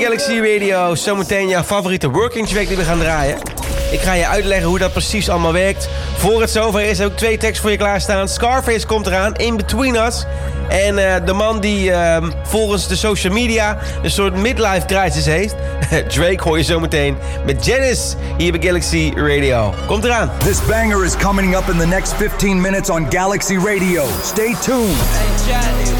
Galaxy Radio. Zometeen jouw favoriete working track die we gaan draaien. Ik ga je uitleggen hoe dat precies allemaal werkt. Voor het zover is, heb ik 2 tracks voor je klaarstaan. Scarface komt eraan, In Between Us. En de man die volgens de social media een soort midlife crisis heeft. Drake hoor je zometeen met Janice hier bij Galaxy Radio. Komt eraan. This banger is coming up in the next 15 minutes on Galaxy Radio. Stay tuned.